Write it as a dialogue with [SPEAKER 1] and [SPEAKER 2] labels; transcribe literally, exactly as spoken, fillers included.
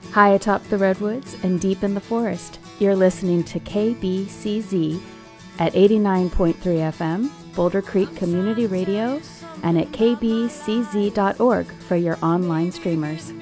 [SPEAKER 1] High atop the redwoods and deep in the forest, you're listening to K B C Z at eighty-nine point three F M, Boulder Creek Community Radio, and at k b c z dot org for your online streamers.